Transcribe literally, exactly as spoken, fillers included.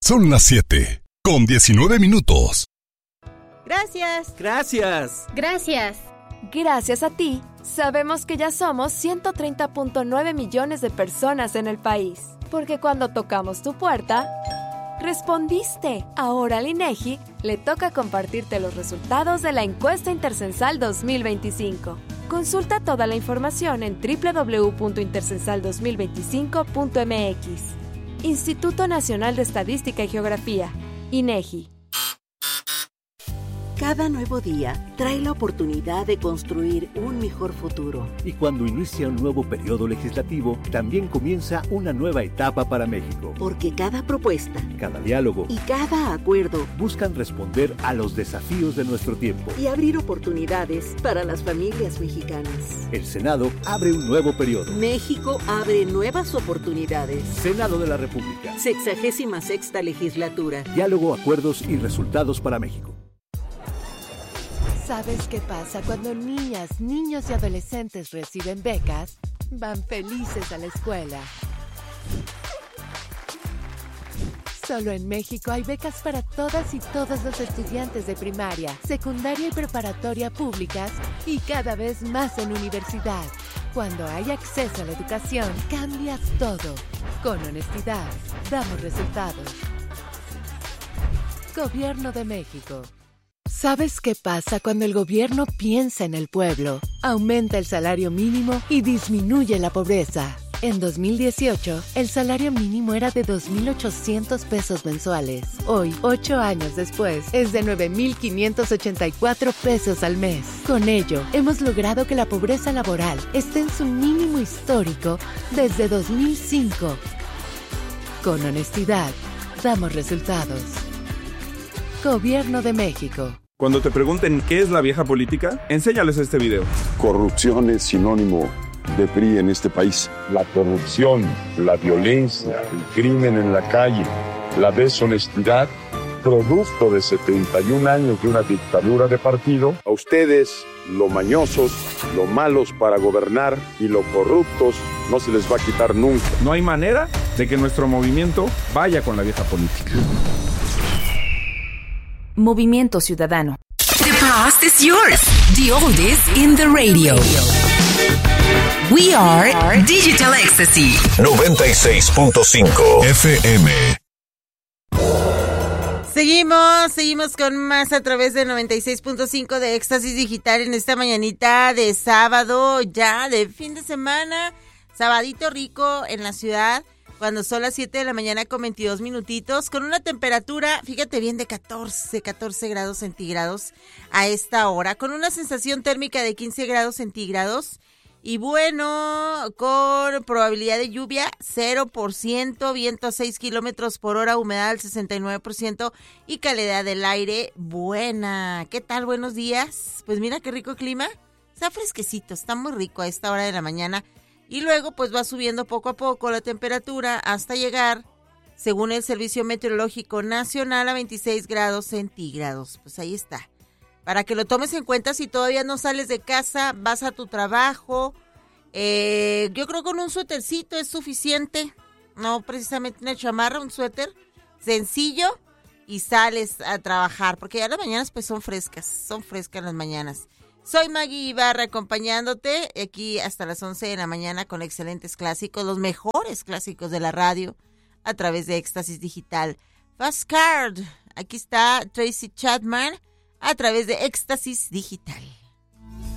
Son las siete, con diecinueve minutos. Gracias. Gracias. Gracias. Gracias a ti, sabemos que ya somos ciento treinta punto nueve millones de personas en el país. Porque cuando tocamos tu puerta, respondiste. Ahora al INEGI le toca compartirte los resultados de la encuesta Intercensal dos mil veinticinco. Consulta toda la información en doble u doble u doble u punto intercensal dos mil veinticinco punto m x. Instituto Nacional de Estadística y Geografía, INEGI. Cada nuevo día trae la oportunidad de construir un mejor futuro. Y cuando inicia un nuevo periodo legislativo, también comienza una nueva etapa para México. Porque cada propuesta, cada diálogo y cada acuerdo buscan responder a los desafíos de nuestro tiempo y abrir oportunidades para las familias mexicanas. El Senado abre un nuevo periodo. México abre nuevas oportunidades. Senado de la República. Sexagésima sexta legislatura. Diálogo, acuerdos y resultados para México. ¿Sabes qué pasa cuando niñas, niños y adolescentes reciben becas? Van felices a la escuela. Solo en México hay becas para todas y todos los estudiantes de primaria, secundaria y preparatoria públicas y cada vez más en universidad. Cuando hay acceso a la educación, cambias todo. Con honestidad, damos resultados. Gobierno de México. ¿Sabes qué pasa cuando el gobierno piensa en el pueblo? Aumenta el salario mínimo y disminuye la pobreza. En dos mil dieciocho, el salario mínimo era de dos mil ochocientos pesos mensuales. Hoy, ocho años después, es de nueve mil quinientos ochenta y cuatro pesos al mes. Con ello, hemos logrado que la pobreza laboral esté en su mínimo histórico desde dos mil cinco. Con honestidad, damos resultados. Gobierno de México. Cuando te pregunten qué es la vieja política, enséñales este video. Corrupción es sinónimo de P R I en este país. La corrupción, la violencia, el crimen en la calle, la deshonestidad, producto de setenta y un años de una dictadura de partido. A ustedes, lo mañosos, lo malos para gobernar y lo corruptos, no se les va a quitar nunca. No hay manera de que nuestro movimiento vaya con la vieja política. Movimiento Ciudadano. The past is yours. The oldies in the radio. We are Digital Ecstasy. noventa y seis punto cinco F M. Seguimos, seguimos con más a través de noventa y seis punto cinco de Éxtasis Digital en esta mañanita de sábado, ya de fin de semana. Sabadito rico en la ciudad. Cuando son las siete de la mañana con veintidós minutitos, con una temperatura, fíjate bien, de catorce, catorce grados centígrados a esta hora, con una sensación térmica de quince grados centígrados y bueno, con probabilidad de lluvia cero por ciento, viento a seis kilómetros por hora, humedad al sesenta y nueve por ciento y calidad del aire buena. ¿Qué tal? Buenos días. Pues mira qué rico clima, está fresquecito, está muy rico a esta hora de la mañana. Y luego pues va subiendo poco a poco la temperatura hasta llegar, según el Servicio Meteorológico Nacional, a veintiséis grados centígrados. Pues ahí está. Para que lo tomes en cuenta si todavía no sales de casa, vas a tu trabajo. Eh, yo creo que con un suétercito es suficiente. No precisamente una chamarra, un suéter sencillo y sales a trabajar. Porque ya las mañanas pues son frescas, son frescas las mañanas. Soy Maggie Ibarra acompañándote aquí hasta las once de la mañana con excelentes clásicos, los mejores clásicos de la radio a través de Éxtasis Digital. Fast Card, aquí está Tracy Chapman a través de Éxtasis Digital.